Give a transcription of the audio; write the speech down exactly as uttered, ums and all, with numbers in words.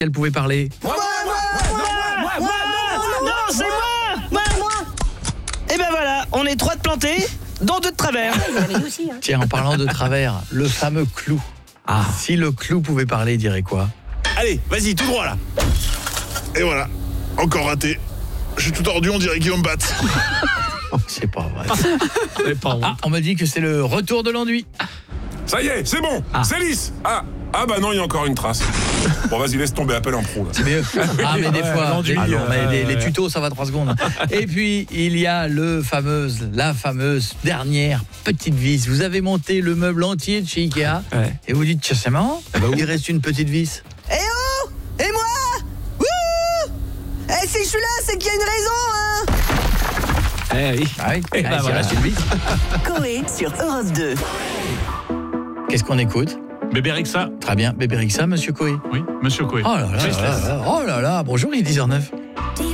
Elle pouvait parler. Moi, moi, moi, moi, moi, moi, non, non, c'est moi, moi, moi. Et ben voilà, on est trois de plantés, dont deux de travers. Tiens, en parlant de travers, le fameux clou. Ah. Si le clou pouvait parler, il dirait quoi? Allez, vas-y, tout droit là. Et voilà, encore raté. Je suis tout tordu, on dirait Guillaume Batz. C'est pas vrai. Ah, on m'a dit que c'est le retour de l'enduit. Ça y est, c'est bon, ah. c'est lisse. Ah, ah bah non, il y a encore une trace. Bon, vas-y, laisse tomber, appelle un pro. Là. C'est mieux. Ah, mais des fois, les, ah, non, mais les, les ouais. tutos, ça va trois secondes. Et puis, il y a le fameuse, la fameuse dernière petite vis. Vous avez monté le meuble entier de chez Ikea, ouais. Et vous dites, tiens, c'est marrant, bah, il reste une petite vis. Eh oh! Et moi? Wouh! Eh, si je suis là, c'est qu'il y a une raison, hein! Eh oui, ah oui. Eh, bah, il voilà. Reste une vis. Coé sur Europe deux. Qu'est-ce qu'on écoute? Bébé Rexha. Très bien, Bébé Rexha, monsieur Coé. Oui, monsieur Coé. Oh là là, là, là, oh là là, bonjour, il est dix heures zéro neuf.